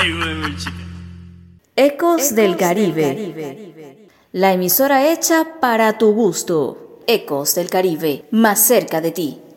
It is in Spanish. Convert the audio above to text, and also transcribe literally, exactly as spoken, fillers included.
ayúdame, chica. Ecos del Caribe. La emisora hecha para tu gusto. Ecos del Caribe, más cerca de ti.